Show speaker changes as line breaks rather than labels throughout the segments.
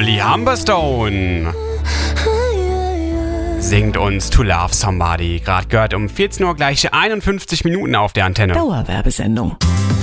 Billy Humberstone singt uns To Love Somebody. Gerade gehört um 14 Uhr gleich 51 Minuten auf der Antenne.
Dauerwerbesendung.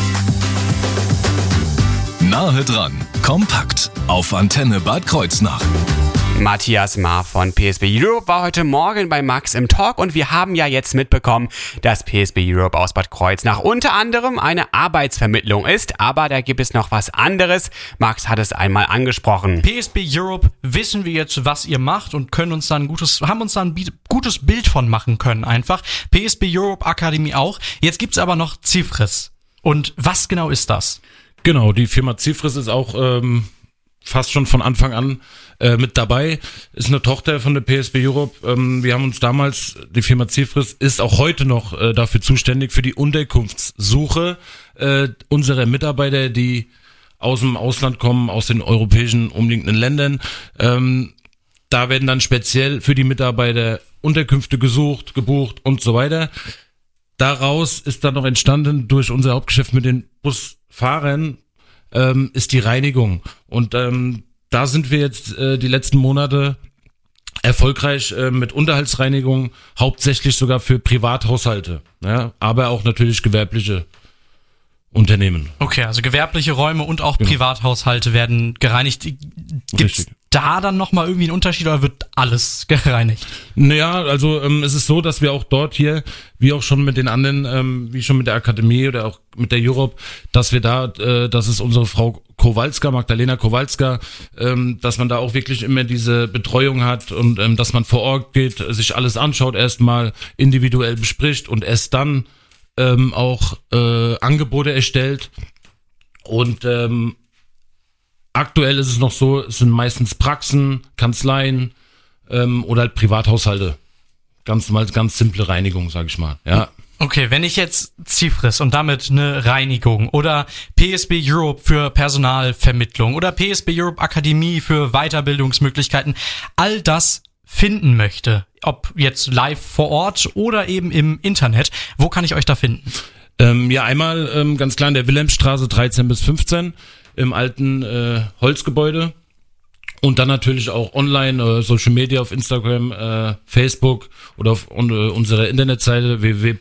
Nahe dran, kompakt auf Antenne Bad Kreuznach.
Matthias Mahr von PSB Europe war heute Morgen bei Max im Talk und wir haben ja jetzt mitbekommen, dass PSB Europe aus Bad Kreuznach unter anderem eine Arbeitsvermittlung ist, aber da gibt es noch was anderes. Max hat es einmal angesprochen.
PSB Europe wissen wir jetzt, was ihr macht und haben uns da ein gutes Bild von machen können einfach. PSB Europe Akademie auch. Jetzt gibt's aber noch Cifris. Und was genau ist das?
Genau, die Firma Cifris ist auch fast schon von Anfang an mit dabei, ist eine Tochter von der PSB Europe. Wir haben uns damals, die Firma Cifris ist auch heute noch dafür zuständig, für die Unterkunftssuche unserer Mitarbeiter, die aus dem Ausland kommen, aus den europäischen umliegenden Ländern. Da werden dann speziell für die Mitarbeiter Unterkünfte gesucht, gebucht und so weiter. Daraus ist dann noch entstanden durch unser Hauptgeschäft mit den Busfahrern, ist die Reinigung. Und da sind wir jetzt die letzten Monate erfolgreich mit Unterhaltsreinigung, hauptsächlich sogar für Privathaushalte, ja, aber auch natürlich gewerbliche Unternehmen.
Okay, also gewerbliche Räume und auch Privathaushalte werden gereinigt. Gibt's da dann nochmal irgendwie einen Unterschied oder wird alles gereinigt?
Naja, also es ist so, dass wir auch dort hier, wie auch schon mit den anderen, wie schon mit der Akademie oder auch mit der Europe, dass wir da, das ist unsere Frau Kowalska, Magdalena Kowalska, dass man da auch wirklich immer diese Betreuung hat und dass man vor Ort geht, sich alles anschaut, erstmal individuell bespricht und erst dann auch Angebote erstellt. Und aktuell ist es noch so, es sind meistens Praxen, Kanzleien oder halt Privathaushalte. Ganz simple Reinigung, sag ich mal. Ja.
Okay, wenn ich jetzt Cifris und damit eine Reinigung oder PSB Europe für Personalvermittlung oder PSB Europe Akademie für Weiterbildungsmöglichkeiten, all das finden möchte, ob jetzt live vor Ort oder eben im Internet, wo kann ich euch da finden?
Ja, einmal ganz klar in der Wilhelmstraße 13 bis 15 im alten Holzgebäude und dann natürlich auch online, Social Media auf Instagram, Facebook oder auf unserer Internetseite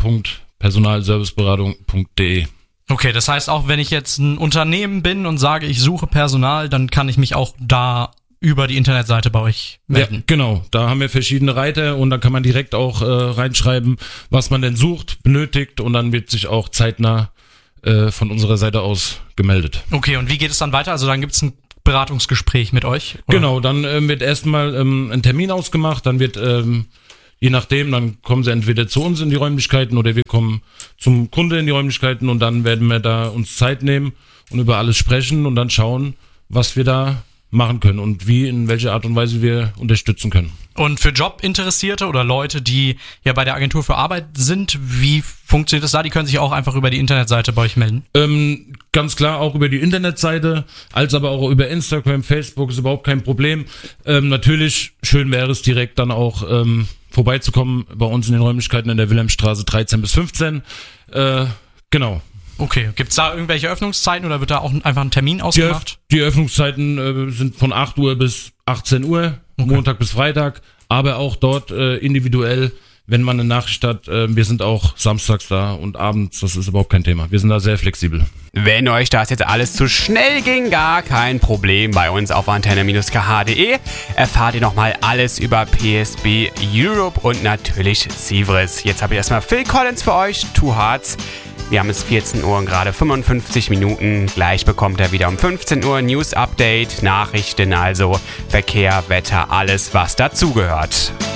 www.personalserviceberatung.de.
Okay, das heißt auch, wenn ich jetzt ein Unternehmen bin und sage, ich suche Personal, dann kann ich mich auch da über die Internetseite bei euch melden. Ja,
genau. Da haben wir verschiedene Reiter und da kann man direkt auch reinschreiben, was man denn sucht, benötigt und dann wird sich auch zeitnah von unserer Seite aus gemeldet.
Okay, und wie geht es dann weiter? Also dann gibt es ein Beratungsgespräch mit euch? Oder?
Genau, dann wird erstmal ein Termin ausgemacht, dann wird, je nachdem, dann kommen sie entweder zu uns in die Räumlichkeiten oder wir kommen zum Kunde in die Räumlichkeiten und dann werden wir da uns Zeit nehmen und über alles sprechen und dann schauen, was wir da machen können und in welcher Art und Weise wir unterstützen können.
Und für Jobinteressierte oder Leute, die ja bei der Agentur für Arbeit sind, wie funktioniert das da? Die können sich auch einfach über die Internetseite bei euch melden?
Ganz klar, auch über die Internetseite, als aber auch über Instagram, Facebook ist überhaupt kein Problem. Natürlich, schön wäre es direkt dann auch vorbeizukommen bei uns in den Räumlichkeiten in der Wilhelmstraße 13 bis 15. Genau.
Okay, gibt's da irgendwelche Öffnungszeiten oder wird da auch einfach ein Termin ausgemacht?
Die Öffnungszeiten sind von 8 Uhr bis 18 Uhr, okay. Montag bis Freitag, aber auch dort individuell, wenn man eine Nachricht hat, wir sind auch samstags da und abends, das ist überhaupt kein Thema. Wir sind da sehr flexibel.
Wenn euch das jetzt alles zu schnell ging, gar kein Problem. Bei uns auf antenne-kh.de erfahrt ihr nochmal alles über PSB Europe und natürlich Cifris. Jetzt habe ich erstmal Phil Collins für euch, Two Hearts. Wir haben es 14 Uhr und gerade 55 Minuten. Gleich bekommt er wieder um 15 Uhr News Update, Nachrichten, also Verkehr, Wetter, alles was dazugehört.